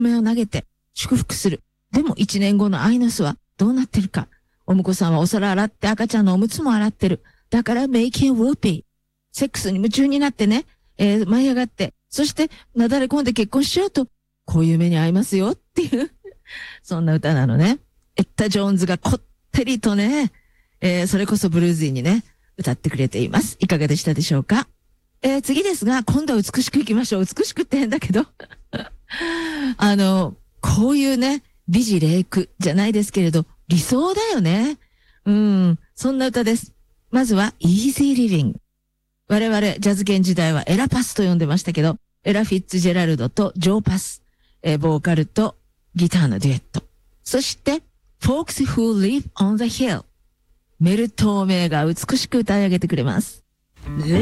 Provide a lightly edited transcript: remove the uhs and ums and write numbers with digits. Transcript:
目を投げて祝福する。でも1年後のアイノスはどうなってるか。お婿さんはお皿洗って赤ちゃんのおむつも洗ってる。だからメイキンウーピー。セックスに夢中になってね、舞い上がって、そしてなだれ込んで結婚しちゃうと、こういう目に遭いますよっていう、そんな歌なのね。エッタ・ジョーンズがこってりとね、それこそブルーズィーにね、歌ってくれています。いかがでしたでしょうか。次ですが、今度は美しくいきましょう。美しくって変だけど。こういうね、美辞麗句じゃないですけれど、理想だよね。そんな歌です。まずは、Easy Living。我々、ジャズ圏時代はエラパスと呼んでましたけど、エラ・フィッツジェラルドとジョーパス、ボーカルとギターのデュエット。そして、Folks Who Live on the Hill。メルトーメイが美しく歌い上げてくれます。